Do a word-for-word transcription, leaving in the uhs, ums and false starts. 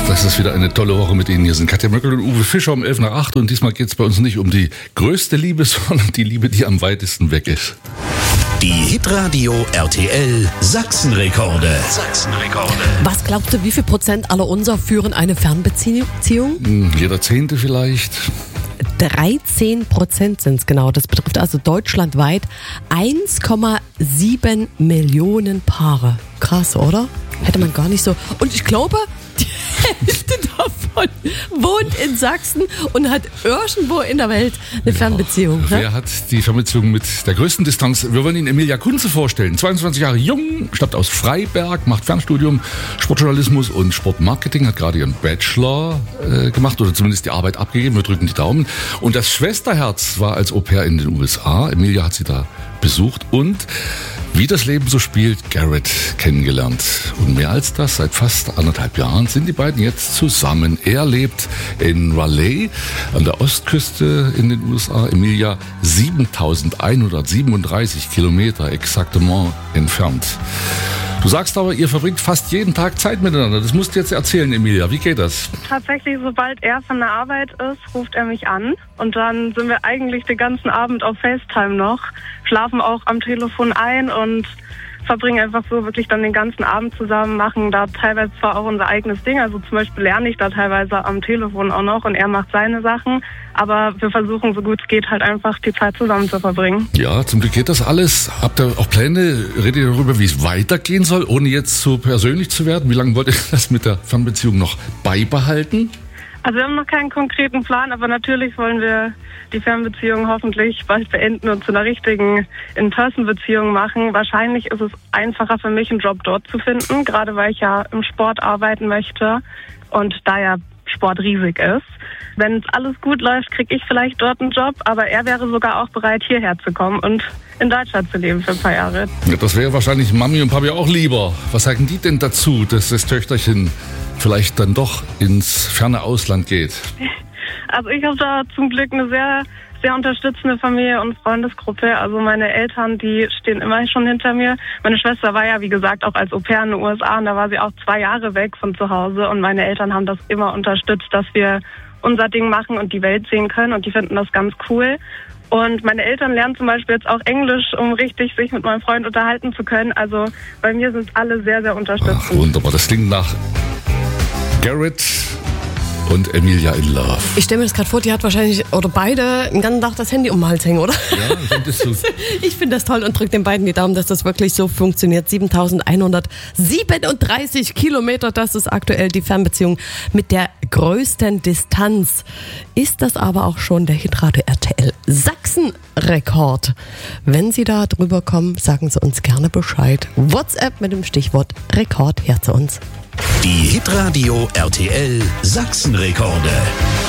Das ist wieder eine tolle Woche mit Ihnen. Hier sind Katja Möckel und Uwe Fischer um elf nach acht. Und diesmal geht es bei uns nicht um die größte Liebe, sondern die Liebe, die am weitesten weg ist. Die Hitradio R T L Sachsenrekorde. Sachsenrekorde. Was glaubst du, wie viel Prozent aller unser führen eine Fernbeziehung? Hm, jeder Zehnte vielleicht. dreizehn Prozent sind es genau. Das betrifft also deutschlandweit eins Komma sieben Millionen Paare. Krass, oder? Hätte man gar nicht so. Und ich glaube, die Hälfte davon wohnt in Sachsen und hat irgendwo in der Welt eine Fernbeziehung. Ja, Ne? wer hat die Fernbeziehung mit der größten Distanz? Wir wollen Ihnen Emilia Kunze vorstellen. zweiundzwanzig Jahre jung, stammt aus Freiberg, macht Fernstudium, Sportjournalismus und Sportmarketing, hat gerade ihren Bachelor äh, gemacht oder zumindest die Arbeit abgegeben. Wir drücken die Daumen. Und das Schwesterherz war als Au-pair in den U S A. Emilia hat sie da besucht und wie das Leben so spielt, Garrett kennengelernt. Und mehr als das, seit fast anderthalb Jahren sind die beiden jetzt zusammen. Er lebt in Raleigh an der Ostküste in den U S A. Emilia siebentausendeinhundertsiebenunddreißig Kilometer exaktement entfernt. Du sagst aber, ihr verbringt fast jeden Tag Zeit miteinander. Das musst du jetzt erzählen, Emilia. Wie geht das? Tatsächlich, sobald er von der Arbeit ist, ruft er mich an. Und dann sind wir eigentlich den ganzen Abend auf FaceTime noch, schlafen auch am Telefon ein und verbringen einfach so wirklich dann den ganzen Abend zusammen, machen da teilweise zwar auch unser eigenes Ding, also zum Beispiel lerne ich da teilweise am Telefon auch noch und er macht seine Sachen, aber wir versuchen so gut es geht halt einfach die Zeit zusammen zu verbringen. Ja, zum Glück geht das alles. Habt ihr auch Pläne? Redet ihr darüber, wie es weitergehen soll, ohne jetzt so persönlich zu werden? Wie lange wollt ihr das mit der Fernbeziehung noch beibehalten? Also wir haben noch keinen konkreten Plan, aber natürlich wollen wir die Fernbeziehung hoffentlich bald beenden und zu einer richtigen In-Person-Beziehung machen. Wahrscheinlich ist es einfacher für mich, einen Job dort zu finden, gerade weil ich ja im Sport arbeiten möchte und da ja Sport riesig ist. Wenn es alles gut läuft, kriege ich vielleicht dort einen Job, aber er wäre sogar auch bereit, hierher zu kommen und in Deutschland zu leben für ein paar Jahre. Ja, das wäre wahrscheinlich Mami und Papi auch lieber. Was sagen die denn dazu, dass das Töchterchen vielleicht dann doch ins ferne Ausland geht? Also ich habe da zum Glück eine sehr, sehr unterstützende Familie und Freundesgruppe. Also meine Eltern, die stehen immer schon hinter mir. Meine Schwester war ja, wie gesagt, auch als Au-pair in den U S A und da war sie auch zwei Jahre weg von zu Hause. Und meine Eltern haben das immer unterstützt, dass wir unser Ding machen und die Welt sehen können und die finden das ganz cool. Und meine Eltern lernen zum Beispiel jetzt auch Englisch, um richtig sich mit meinem Freund unterhalten zu können. Also bei mir sind alle sehr, sehr unterstützend. Ach, wunderbar. Das klingt nach Garrett und Emilia in Love. Ich stelle mir das gerade vor, die hat wahrscheinlich, oder beide, den ganzen Tag das Handy um den Hals hängen, oder? Ja, findest du? Ich finde das toll und drücke den beiden die Daumen, dass das wirklich so funktioniert. siebentausendeinhundertsiebenunddreißig Kilometer, das ist aktuell die Fernbeziehung mit der größten Distanz. Ist das aber auch schon der Hitradio R T L Sachsen-Rekord? Wenn Sie da drüber kommen, sagen Sie uns gerne Bescheid. WhatsApp mit dem Stichwort Rekord her zu uns. Die Hitradio R T L Sachsenrekorde.